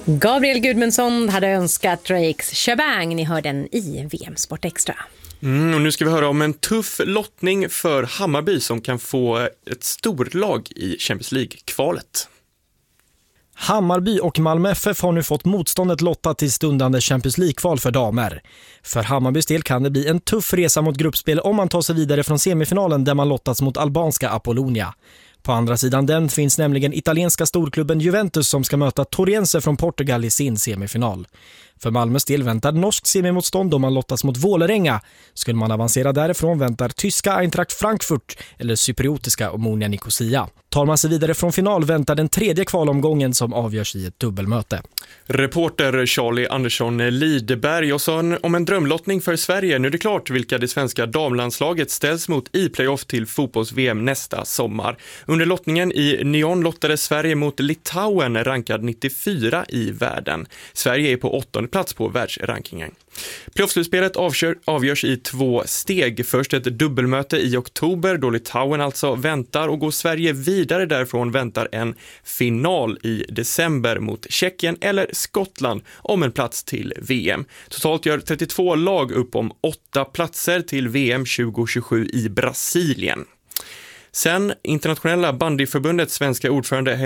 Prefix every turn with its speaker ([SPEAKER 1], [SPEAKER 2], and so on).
[SPEAKER 1] Gabriel Gudmundsson hade önskat Drakes Shabang. Ni hör den i VM Sport Extra.
[SPEAKER 2] Och nu ska vi höra om en tuff lottning för Hammarby som kan få ett storlag i Champions League-kvalet.
[SPEAKER 3] Hammarby och Malmö FF har nu fått motståndet lottat till stundande Champions League-kval för damer. För Hammarbys del kan det bli en tuff resa mot gruppspel om man tar sig vidare från semifinalen där man lottats mot albanska Apollonia. På andra sidan den finns nämligen italienska storklubben Juventus som ska möta Torrense från Portugal i sin semifinal. För Malmös del väntar norsk semimotstånd om man lottas mot Vålerenga. Skulle man avancera därifrån väntar tyska Eintracht Frankfurt eller cypriotiska Omonia Nicosia. Tar man sig vidare från final väntar den tredje kvalomgången som avgörs i ett dubbelmöte.
[SPEAKER 2] Reporter Charlie Andersson Lidberg och så om en drömlottning för Sverige. Nu är det klart vilka det svenska damlandslaget ställs mot i playoff till fotbolls-VM nästa sommar. Under lottningen i Nyon lottade Sverige mot Litauen rankad 94 i världen. Sverige är på 8:e plats på världsrankingen. Playoffslutspelet avgörs i 2 steg. Först ett dubbelmöte i oktober då Litauen alltså väntar, och går Sverige vidare därifrån väntar en final i december mot Tjeckien eller Skottland om en plats till VM. Totalt gör 32 lag upp om 8 platser till VM 2027 i Brasilien. Sen internationella bandyförbundets svenska ordförande